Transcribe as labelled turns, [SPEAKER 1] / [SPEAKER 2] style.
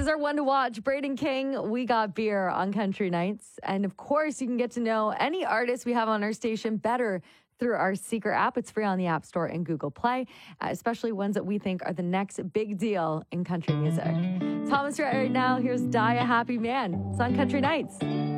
[SPEAKER 1] Here's our one to watch. Braden King, We Got Beer on Country Nights. And of course, you can get to know any artists we have on our station better through our Seeker app. It's free on the App Store and Google Play, especially ones that we think are the next big deal in country music. Thomas right now, here's Die a Happy Man. It's on Country Nights.